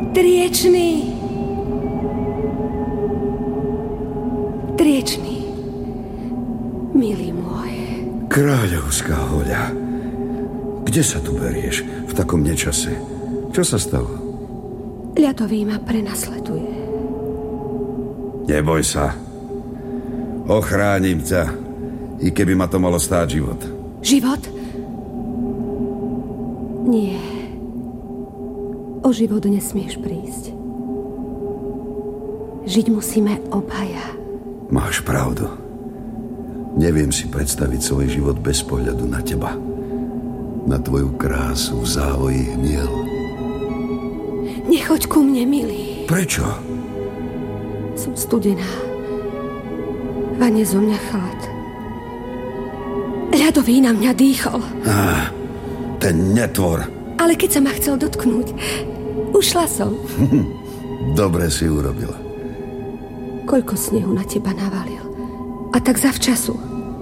Driečný. Milý môj. Kráľovská Hoľa, kde sa tu berieš v takom nečase? Čo sa stalo? Ľadový ma prenasleduje. Neboj sa. Ochránim ťa, i keby ma to malo stáť život. Život? Nie. O život nesmieš prísť. Žiť musíme obaja. Máš pravdu. Neviem si predstaviť svoj život bez pohľadu na teba. Na tvoju krásu v závoji hniel. Nechoď ku mne, milý. Prečo? Som studená. Vane zo mňa chlad. Ľadový na mňa dýchol. Ten netvor. Ale keď sa ma chcel dotknúť, ušla som. Dobre si urobila. Koľko snehu na teba navalil. A tak zavčasu.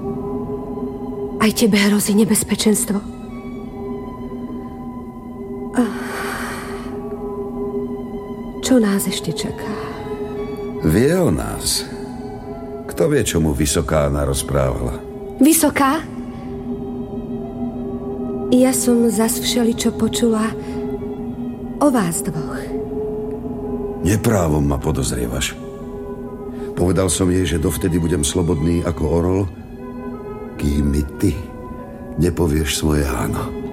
Aj tebe hrozí nebezpečenstvo. Čo nás ešte čaká? Vie o nás. Kto vie, čo mu Vysoká narozprávala? Vysoká? Ja som zas všeličo počula o vás dvoch. Neprávom ma podozrievaš. Povedal som jej, že dovtedy budem slobodný ako orol, kým mi ty nepovieš svoje áno.